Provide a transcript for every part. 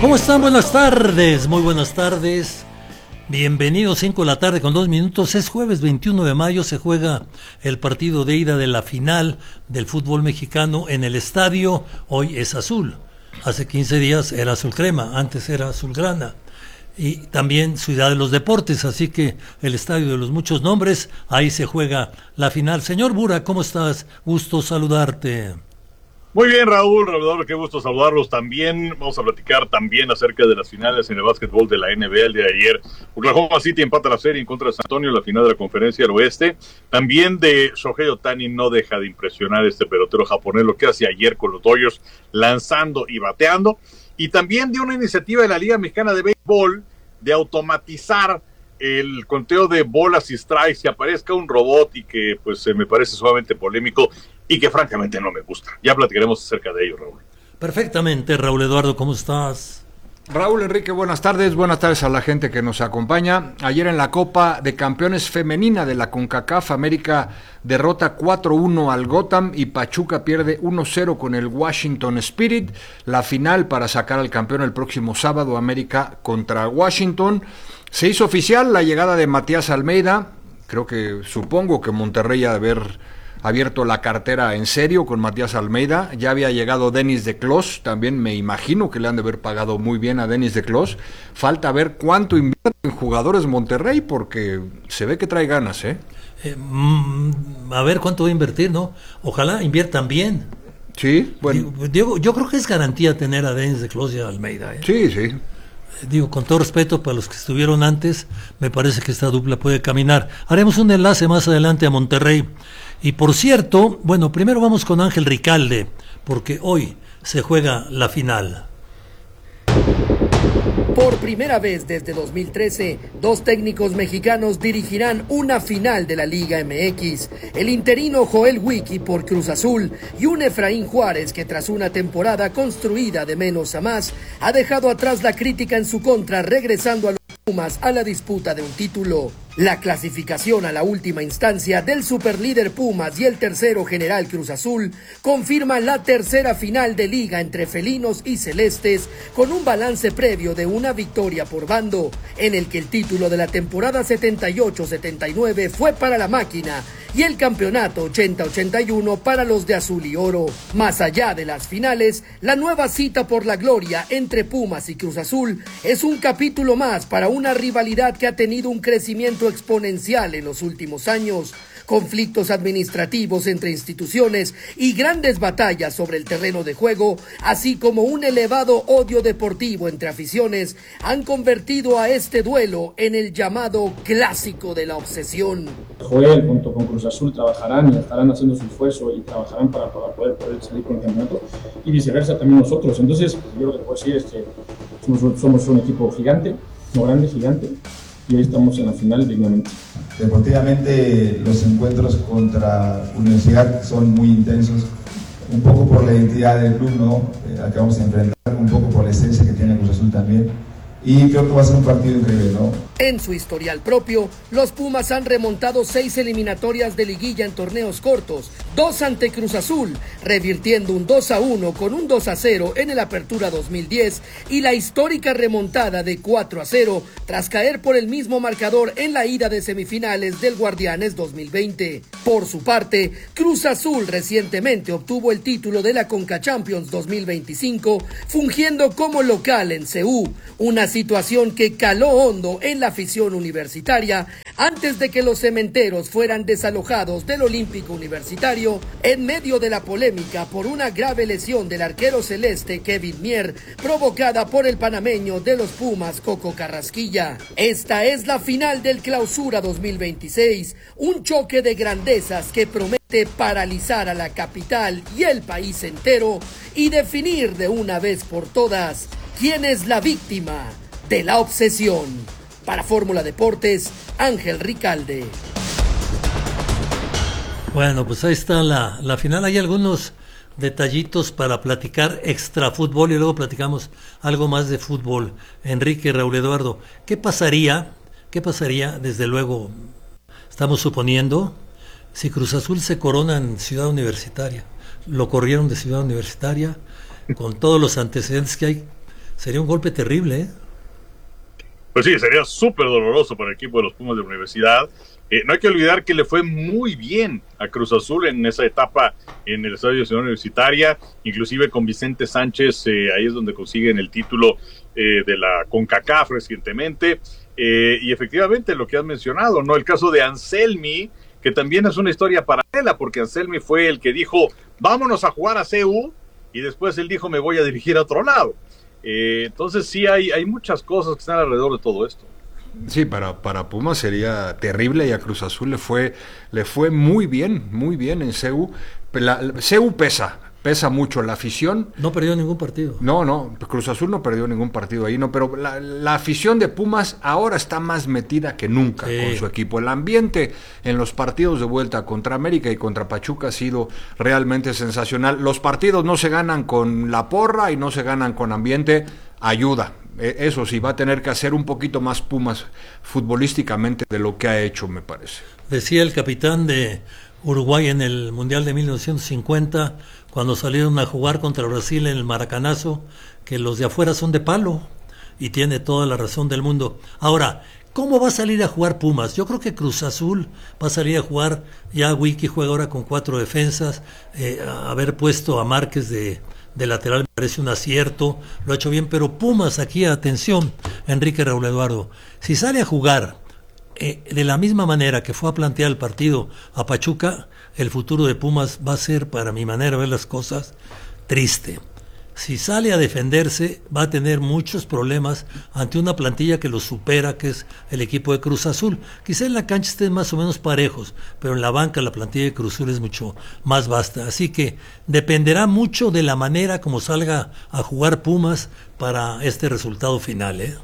¿Cómo están? Buenas tardes, muy buenas tardes. Bienvenidos, 5 de la tarde con 2 minutos. Es jueves 21 de mayo, se juega el partido de ida de la final del fútbol mexicano en el estadio. Hoy es azul. Hace 15 días era azul crema, antes era azulgrana. Y también Ciudad de los Deportes, así que el estadio de los muchos nombres, ahí se juega la final. Señor Bura, ¿cómo estás? Gusto saludarte. Muy bien, Raúl, qué gusto saludarlos también. Vamos a platicar también acerca de las finales en el básquetbol de la NBA el día de ayer. Oklahoma City empata la serie en contra de San Antonio en la final de la Conferencia del Oeste. También de Shohei Ohtani, no deja de impresionar este pelotero japonés, lo que hace ayer con los Dodgers, lanzando y bateando. Y también de una iniciativa de la Liga Mexicana de Béisbol de automatizar el conteo de bolas y strikes, que aparezca un robot y que pues me parece sumamente polémico y que francamente no me gusta. Ya platicaremos acerca de ello, Raúl. Perfectamente, Raúl Eduardo, ¿cómo estás? Raúl Enrique, buenas tardes a la gente que nos acompaña. Ayer en la Copa de Campeones Femenina de la CONCACAF, América derrota 4-1 al Gotham y Pachuca pierde 1-0 con el Washington Spirit. La final para sacar al campeón el próximo sábado, América contra Washington. Se hizo oficial la llegada de Matías Almeida. Supongo que Monterrey ha de haber abierto la cartera en serio con Matías Almeida. Ya había llegado Denis de Clos, también me imagino que le han de haber pagado muy bien a Denis de Clos. Falta ver cuánto invierte en jugadores Monterrey, porque se ve que trae ganas, A ver cuánto va a invertir, ¿no? Ojalá inviertan bien. Sí, bueno. Diego, yo creo que es garantía tener a Denis de Clos y a Almeida, Sí, sí. Digo, con todo respeto para los que estuvieron antes, me parece que esta dupla puede caminar. Haremos un enlace más adelante a Monterrey. Y por cierto, bueno, primero vamos con Ángel Ricalde, porque hoy se juega la final. Por primera vez desde 2013, dos técnicos mexicanos dirigirán una final de la Liga MX. El interino Joel Wiki por Cruz Azul y un Efraín Juárez que tras una temporada construida de menos a más, ha dejado atrás la crítica en su contra, regresando a los Pumas a la disputa de un título. La clasificación a la última instancia del superlíder Pumas y el tercero general Cruz Azul confirma la tercera final de liga entre felinos y celestes, con un balance previo de una victoria por bando, en el que el título de la temporada 78-79 fue para la máquina y el campeonato 80-81 para los de azul y oro. Más allá de las finales, la nueva cita por la gloria entre Pumas y Cruz Azul es un capítulo más para una rivalidad que ha tenido un crecimiento exponencial en los últimos años. Conflictos administrativos entre instituciones y grandes batallas sobre el terreno de juego, así como un elevado odio deportivo entre aficiones, han convertido a este duelo en el llamado clásico de la obsesión. Joel junto con Cruz Azul trabajarán y estarán haciendo su esfuerzo y trabajarán para poder salir con el campeonato, y viceversa también nosotros. Entonces yo lo que puedo decir es que somos un equipo gigante, no grande, gigante, y hoy estamos en la final dignamente. Deportivamente los encuentros contra Universidad son muy intensos, un poco por la identidad del club, ¿no? Al que vamos a enfrentar, un poco por la esencia que tiene Cruz Azul también, y creo que va a ser un partido increíble, ¿no? En su historial propio, los Pumas han remontado 6 eliminatorias de liguilla en torneos cortos, 2 ante Cruz Azul, revirtiendo un 2-1 con un 2-0 en el Apertura 2010 y la histórica remontada de 4-0 tras caer por el mismo marcador en la ida de semifinales del Guardianes 2020. Por su parte, Cruz Azul recientemente obtuvo el título de la Conca Champions 2025, fungiendo como local en Ceú, una situación que caló hondo en la afición universitaria antes de que los cementeros fueran desalojados del Olímpico Universitario en medio de la polémica por una grave lesión del arquero celeste Kevin Mier, provocada por el panameño de los Pumas Coco Carrasquilla. Esta es la final del Clausura 2026, un choque de grandezas que promete paralizar a la capital y el país entero y definir de una vez por todas quién es la víctima de la obsesión. Para Fórmula Deportes, Ángel Ricalde. Bueno, pues ahí está la final. Hay algunos detallitos para platicar extra fútbol y luego platicamos algo más de fútbol. Enrique, Raúl Eduardo, ¿qué pasaría? Desde luego, estamos suponiendo, si Cruz Azul se corona en Ciudad Universitaria. Lo corrieron de Ciudad Universitaria, con todos los antecedentes que hay. sería un golpe terrible, ¿eh? Pues sí, sería súper doloroso para el equipo de los Pumas de la Universidad. No hay que olvidar que le fue muy bien a Cruz Azul en esa etapa en el Estadio Ciudad Universitaria, inclusive con Vicente Sánchez, ahí es donde consiguen el título de la CONCACAF recientemente, y efectivamente lo que has mencionado, ¿no? El caso de Anselmi, que también es una historia paralela, porque Anselmi fue el que dijo, vámonos a jugar a CU, y después él dijo, me voy a dirigir a otro lado. Entonces sí hay muchas cosas que están alrededor de todo esto. Sí, para Pumas sería terrible, y a Cruz Azul le fue muy bien en CU. CU pesa mucho, la afición. No perdió ningún partido. No, Cruz Azul no perdió ningún partido ahí, no, pero la afición de Pumas ahora está más metida que nunca con su equipo. El ambiente en los partidos de vuelta contra América y contra Pachuca ha sido realmente sensacional. Los partidos no se ganan con la porra y no se ganan con ambiente, ayuda. Eso sí, va a tener que hacer un poquito más Pumas futbolísticamente de lo que ha hecho, me parece. Decía el capitán de Uruguay en el Mundial de 1950, cuando salieron a jugar contra Brasil en el Maracanazo, que los de afuera son de palo, y tiene toda la razón del mundo. Ahora, ¿cómo va a salir a jugar Pumas? Yo creo que Cruz Azul va a salir a jugar, ya Wiki juega ahora con 4 defensas, haber puesto a Márquez de lateral me parece un acierto, lo ha hecho bien, pero Pumas aquí, atención, Enrique Raúl Eduardo, si sale a jugar de la misma manera que fue a plantear el partido a Pachuca, el futuro de Pumas va a ser, para mi manera de ver las cosas, triste. Si sale a defenderse, va a tener muchos problemas ante una plantilla que lo supera, que es el equipo de Cruz Azul. Quizá en la cancha estén más o menos parejos, pero en la banca la plantilla de Cruz Azul es mucho más vasta. Así que dependerá mucho de la manera como salga a jugar Pumas para este resultado final, ¿eh?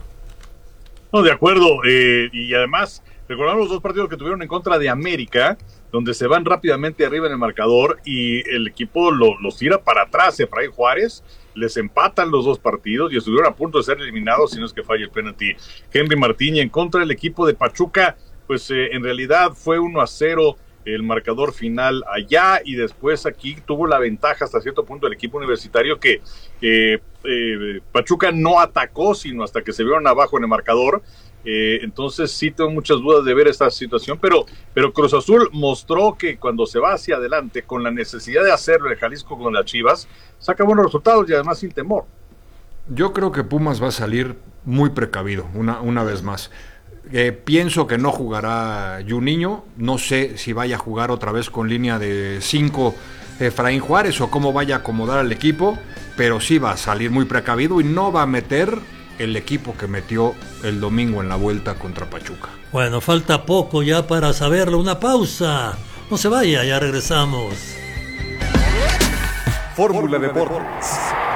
No, de acuerdo, y además recordamos los 2 partidos que tuvieron en contra de América, donde se van rápidamente arriba en el marcador y el equipo los tira para atrás. Efraín Juárez, les empatan los 2 partidos y estuvieron a punto de ser eliminados si no es que falla el penalti Henry Martín. Y en contra del equipo de Pachuca, pues en realidad fue 1-0 el marcador final allá, y después aquí tuvo la ventaja hasta cierto punto el equipo universitario, que Pachuca no atacó sino hasta que se vieron abajo en el marcador. Entonces sí tengo muchas dudas de ver esta situación, pero Cruz Azul mostró que cuando se va hacia adelante con la necesidad de hacerlo en Jalisco con las Chivas, saca buenos resultados y además sin temor. Yo creo que Pumas va a salir muy precavido una vez más. Pienso que no jugará Juninho, no sé si vaya a jugar otra vez con línea de 5 Efraín Juárez o cómo vaya a acomodar al equipo, pero sí va a salir muy precavido y no va a meter el equipo que metió el domingo en la vuelta contra Pachuca. Bueno, falta poco ya para saberlo. Una pausa. No se vaya, ya regresamos. Fórmula Deportes.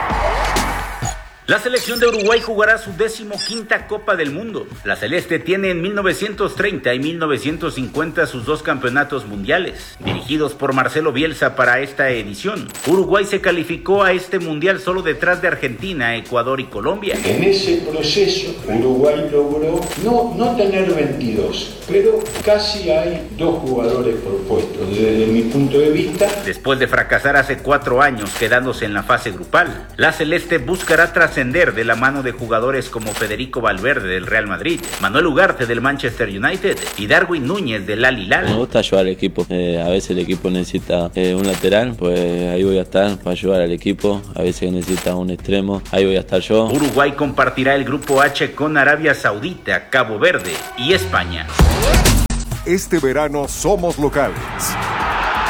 La selección de Uruguay jugará su 15ª Copa del Mundo. La Celeste tiene en 1930 y 1950 sus 2 campeonatos mundiales, dirigidos por Marcelo Bielsa para esta edición. Uruguay se calificó a este mundial solo detrás de Argentina, Ecuador y Colombia. En ese proceso, Uruguay logró no tener 22, pero casi hay 2 jugadores por puesto, desde mi punto de vista. Después de fracasar hace 4 años quedándose en la fase grupal, la Celeste buscará trascender de la mano de jugadores como Federico Valverde del Real Madrid, Manuel Ugarte del Manchester United y Darwin Núñez del Al Hilal. Me gusta ayudar al equipo, a veces el equipo necesita un lateral, pues ahí voy a estar para ayudar al equipo, a veces necesita un extremo, ahí voy a estar yo. Uruguay compartirá el grupo H con Arabia Saudita, Cabo Verde y España. Este verano somos locales.